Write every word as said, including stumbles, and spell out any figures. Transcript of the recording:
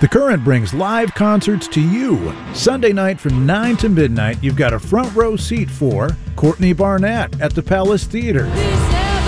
The Current brings live concerts to you. Sunday night from nine to midnight, you've got a front row seat for Courtney Barnett at the Palace Theater.